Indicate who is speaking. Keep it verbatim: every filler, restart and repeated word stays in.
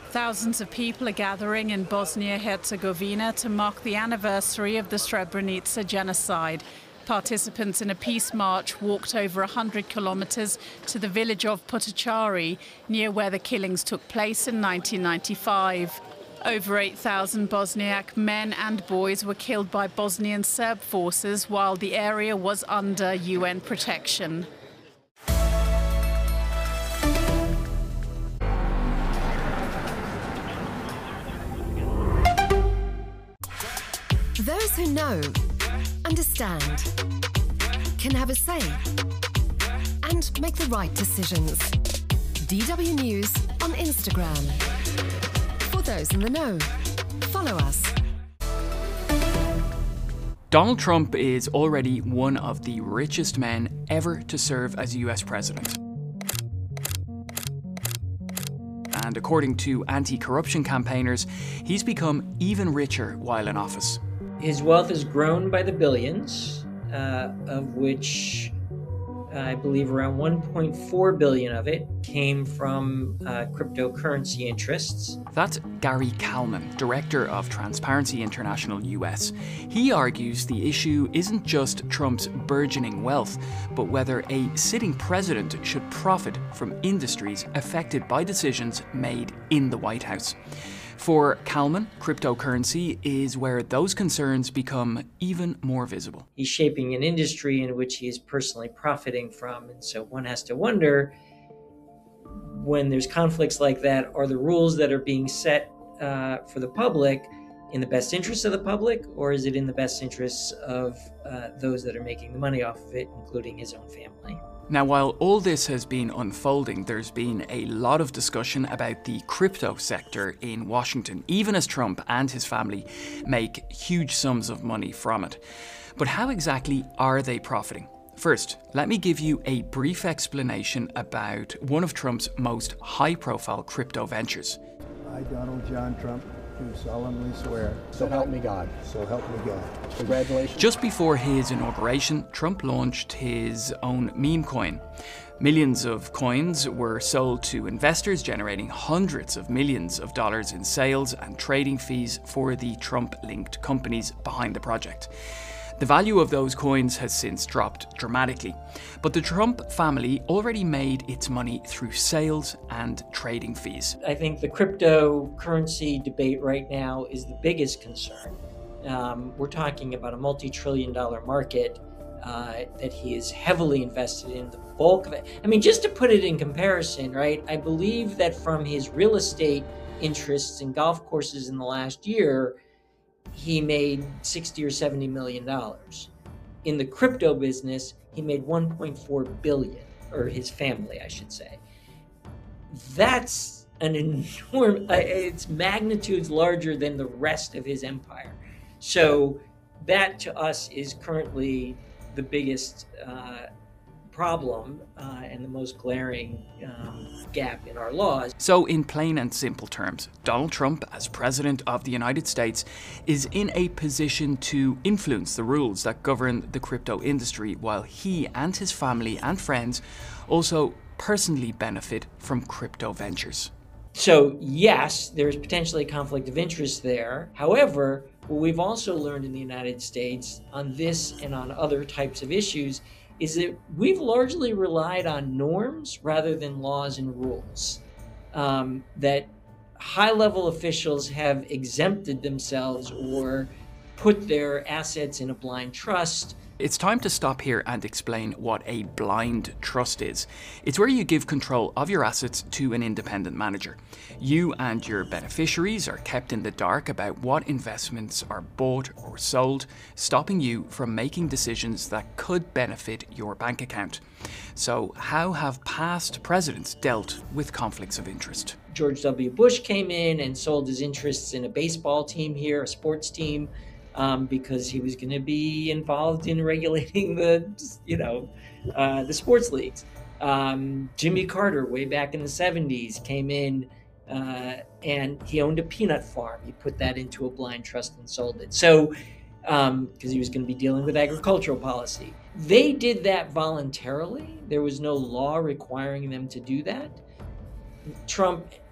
Speaker 1: Thousands of people are gathering in Bosnia-Herzegovina to mark the anniversary of the Srebrenica genocide. Participants in a peace march walked over one hundred kilometres to the village of Potocari, near where the killings took place in nineteen ninety-five. Over eight thousand Bosniak men and boys were killed by Bosnian Serb forces while the area was under U N protection.
Speaker 2: Those who know, understand, can have a say, and make the right decisions. D W News on Instagram. For those in the know, follow us.
Speaker 3: Donald Trump is already one of the richest men ever to serve as U S president. And according to anti-corruption campaigners, he's become even richer while in office.
Speaker 4: His wealth has grown by the billions, uh, of which I believe around one point four billion of it came from uh, cryptocurrency interests.
Speaker 3: That's Gary Kalman, director of Transparency International U S. He argues the issue isn't just Trump's burgeoning wealth, but whether a sitting president should profit from industries affected by decisions made in the White House. For Kalman, cryptocurrency is where those concerns become even more visible.
Speaker 4: He's shaping an industry in which he is personally profiting from, and so one has to wonder, when there's conflicts like that, are the rules that are being set uh, for the public in the best interests of the public, or is it in the best interests of uh, those that are making the money off of it, including his own family?
Speaker 3: Now, while all this has been unfolding, there's been a lot of discussion about the crypto sector in Washington, even as Trump and his family make huge sums of money from it. But how exactly are they profiting? First, let me give you a brief explanation about one of Trump's most high-profile crypto ventures.
Speaker 5: I, Donald John Trump, do solemnly swear.
Speaker 6: So help me God.
Speaker 5: So help me God.
Speaker 6: Congratulations.
Speaker 3: Just before his inauguration, Trump launched his own meme coin. Millions of coins were sold to investors, generating hundreds of millions of dollars in sales and trading fees for the Trump-linked companies behind the project. The value of those coins has since dropped dramatically, but the Trump family already made its money through sales and trading fees.
Speaker 4: I think the cryptocurrency debate right now is the biggest concern. Um, we're talking about a multi-trillion dollar market uh, that he is heavily invested in, the bulk of it. I mean, just to put it in comparison, right, I believe that from his real estate interests in golf courses in the last year, he made sixty or seventy million dollars. In the crypto business, he made one point four billion, or his family, I should say. That's an enormous, it's magnitudes larger than the rest of his empire. So that to us is currently the biggest uh, problem uh, and the most glaring um, gap in our laws.
Speaker 3: So in plain and simple terms, Donald Trump, as President of the United States, is in a position to influence the rules that govern the crypto industry, while he and his family and friends also personally benefit from crypto ventures.
Speaker 4: So yes, there's potentially a conflict of interest there. However, what we've also learned in the United States on this and on other types of issues is that we've largely relied on norms rather than laws and rules. Um, that high-level officials have exempted themselves or put their assets in a blind trust.
Speaker 3: It's time to stop here and explain what a blind trust is. It's where you give control of your assets to an independent manager. You and your beneficiaries are kept in the dark about what investments are bought or sold, stopping you from making decisions that could benefit your bank account. So how have past presidents dealt with conflicts of interest?
Speaker 4: George W. Bush came in and sold his interests in a baseball team here, a sports team, Um, because he was going to be involved in regulating the, you know, uh, the sports leagues. Um, Jimmy Carter, way back in the seventies, came in uh, and he owned a peanut farm. He put that into a blind trust and sold it. So, um, because he was going to be dealing with agricultural policy. They did that voluntarily. There was no law requiring them to do that. Trump